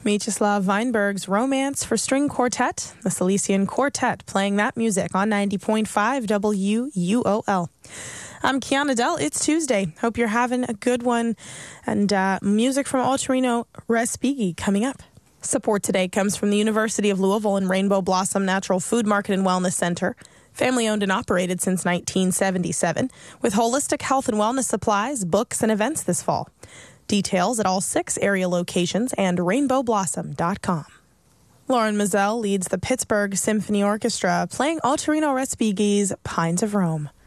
Mieczyslaw Weinberg's Romance for String Quartet, the Silesian Quartet, playing that music on 90.5 WUOL. I'm Kiana Dell. It's Tuesday. Hope you're having a good one. And music from Autorino Respighi coming up. Support today comes from the University of Louisville and Rainbow Blossom Natural Food Market and Wellness Center. Family owned and operated since 1977, with holistic health and wellness supplies, books, and events this fall. Details at all 6 area locations and rainbowblossom.com. Lauren Mazel leads the Pittsburgh Symphony Orchestra, playing Autorino Respighi's Pines of Rome.